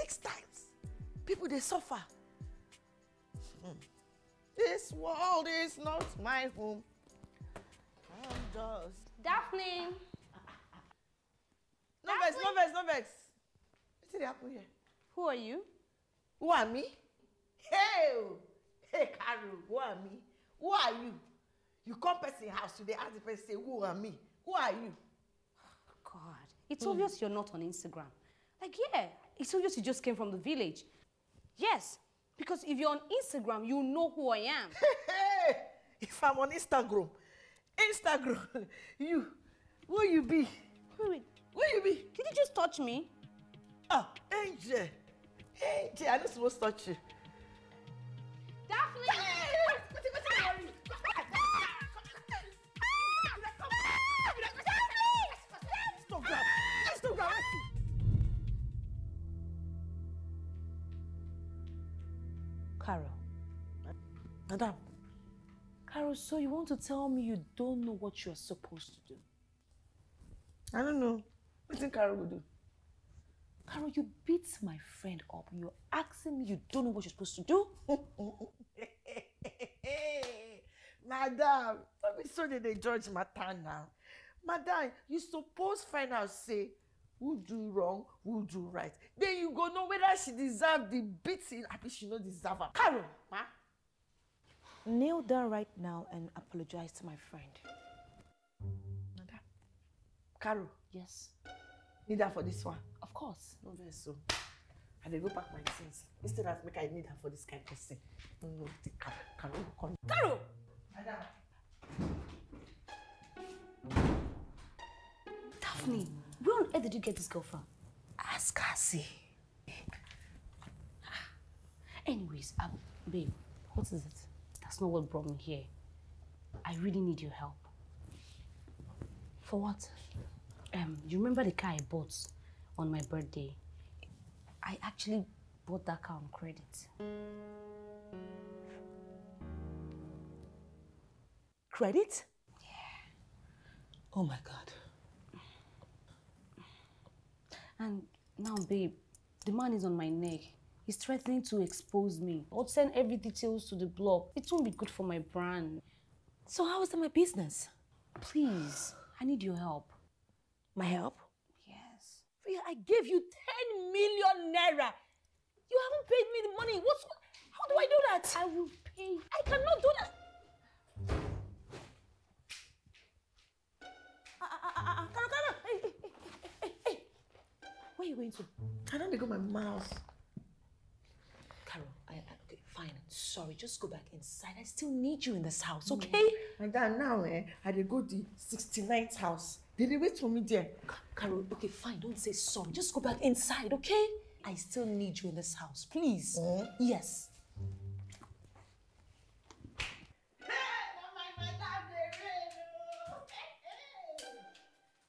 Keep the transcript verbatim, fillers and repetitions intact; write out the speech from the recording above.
six times. People, they suffer. Hmm. This world is not my home. I'm just... Daphne! No vex, no vex, no vex. What's it happen here? Who are you? Who are me? Hey! Hey, Carol, who are me? Who are you? You come person house today, ask the person, say, who are me? Who are you? God, it's mm. obvious you're not on Instagram. Like, yeah, it's obvious you just came from the village. Yes, because if you're on Instagram, you know who I am. Hey! If I'm on Instagram, Instagram, you, who you be? Wait, wait. Who you be? Did you just touch me? Ah, Angel. Angel, I'm not supposed to touch you. Daphne! Instagram! Instagram! Carol. Madam. Carol, so you want to tell me you don't know what you're supposed to do? I don't know. What do you think Carol will do? Carol, you beat my friend up. You're asking me you don't know what you're supposed to do? Madam, don't be so that they judge matter now. Madam, you suppose find out, say, who do wrong, who do right. Then you go know whether she deserve the beating or she no deserve it. Carol, ma? Kneel down right now and apologize to my friend. Madam. Carol. Yes. Need that for this one? Of course. No very so. I dey go pack my things. Instead of make I need her for this kind of person. No, no, Carol, Carol, come. Carol! Madam. Daphne, where on earth did you get this girl from? Ask her, see. Anyways, um, babe, what is it? That's not what brought me here. I really need your help. For what? Um, you remember the car I bought on my birthday? I actually bought that car on credit. Credit? Yeah. Oh my God. And now, babe, the man is on my neck. He's threatening to expose me. I'll send every details to the blog. It won't be good for my brand. So how is that my business? Please, I need your help. My help? Yes. I gave you ten million naira. You haven't paid me the money. What's, how do I do that? I will pay. I cannot do that. Ah, ah, ah, ah, Carol, Carol. Hey, hey, hey, hey, hey. Where are you going to? I don't go my mouth. Carol, I, I, okay, fine. Sorry, just go back inside. I still need you in this house, okay? My dad, now, eh, I dey go the sixty-ninth house. They dey wait for me there. Carol, okay, fine. Don't say sorry. Just go back inside, okay? I still need you in this house, please. Mm? Yes.